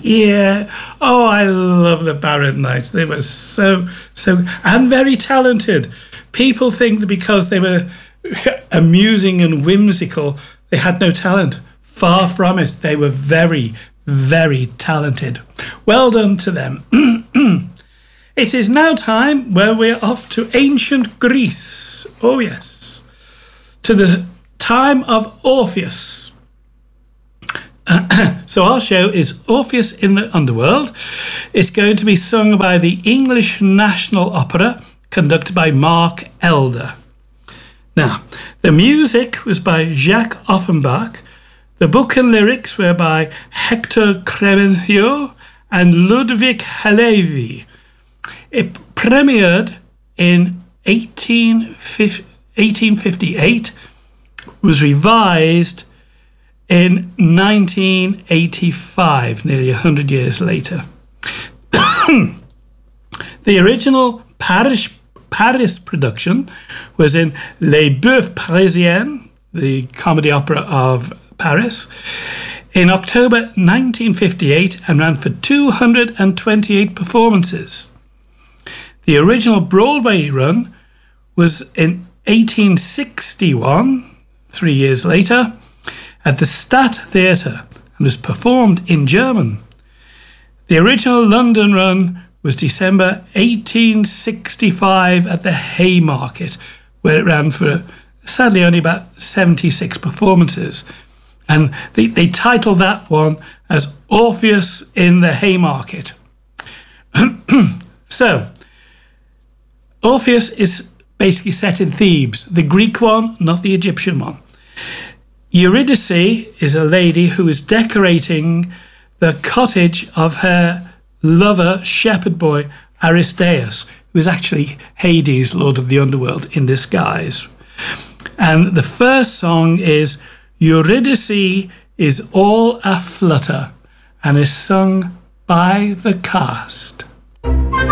Yeah. Oh, I love the Barrett Knights. They were so, and very talented. People think that because they were amusing and whimsical, they had no talent. Far from it. They were very, very talented. Well done to them. It is now time where we're off to ancient Greece. Oh, yes. To the time of Orpheus. So our show is Orpheus in the Underworld. It's going to be sung by the English National Opera, conducted by Mark Elder. Now, the music was by Jacques Offenbach. The book and lyrics were by Hector Cremencio and Ludwig Halevi. It premiered in 1858, was revised in 1985, nearly 100 years later. The original Paris production was in Les Bœufs Parisiens, the comedy opera of Paris, in October 1958 and ran for 228 performances. The original Broadway run was in 1861, 3 years later, at the Stadt Theatre and was performed in German. The original London run was December 1865 at the Haymarket, where it ran for sadly only about 76 performances. And they titled that one as Orpheus in the Haymarket. So, Orpheus is basically set in Thebes, the Greek one, not the Egyptian one. Eurydice is a lady who is decorating the cottage of her lover, shepherd boy, Aristeus, who is actually Hades, Lord of the Underworld, in disguise. And the first song is Eurydice is All a Flutter and is sung by the cast.